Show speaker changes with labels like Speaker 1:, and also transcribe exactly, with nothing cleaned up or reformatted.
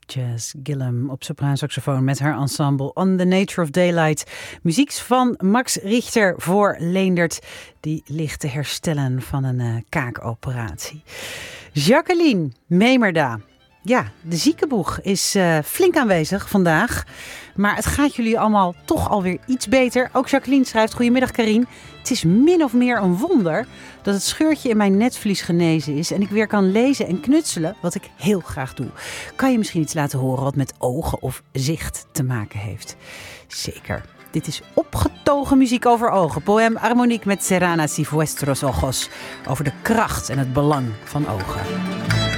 Speaker 1: Jazz Gillum op sopraansaxofoon met haar ensemble On the Nature of Daylight. Muziek van Max Richter voor Leendert, die ligt te herstellen van een uh, kaakoperatie. Jacqueline Memerda. Ja, de ziekenboeg is uh, flink aanwezig vandaag. Maar het gaat jullie allemaal toch alweer iets beter. Ook Jacqueline schrijft: Goedemiddag Karien. Het is min of meer een wonder dat het scheurtje in mijn netvlies genezen is en ik weer kan lezen en knutselen, wat ik heel graag doe. Kan je misschien iets laten horen wat met ogen of zicht te maken heeft? Zeker. Dit is opgetogen muziek over ogen. Poème harmonique met Serrana si vuestros ojos. Over de kracht en het belang van ogen.